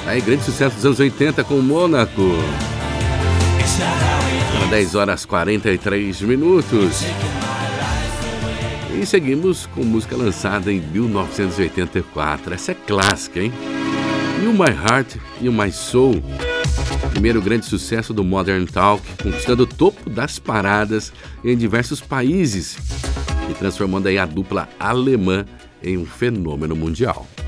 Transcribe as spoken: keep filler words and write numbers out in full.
Aí, grande sucesso dos anos oitenta com Mônaco. dez horas e quarenta e três minutos. E seguimos com música lançada em mil novecentos e oitenta e quatro. Essa é clássica, hein? You My Heart, You My Soul. Primeiro grande sucesso do Modern Talk, conquistando o topo das paradas em diversos países e transformando aí a dupla alemã em um fenômeno mundial.